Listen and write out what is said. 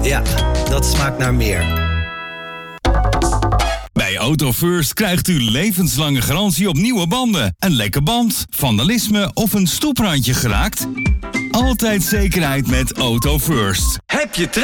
Ja, dat smaakt naar meer. Bij Auto First krijgt u levenslange garantie op nieuwe banden. Een lekke band, vandalisme of een stoeprandje geraakt? Altijd zekerheid met Auto First. Heb je